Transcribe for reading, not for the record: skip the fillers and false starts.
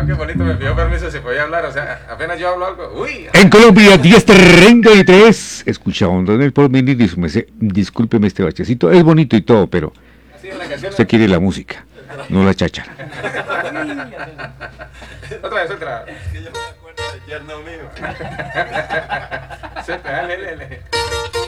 qué bonito, me pidió permiso si podía hablar, o sea, apenas yo hablo algo, uy. En Colombia, 10:33. Escuchamos Don El Porvenir y discúlpeme este bachecito. Es bonito y todo, pero Así en la canción. usted quiere la música, no la cháchara. Otra vez, otra. Es que yo me acuerdo de yerno mío. Suelta, dale, dale.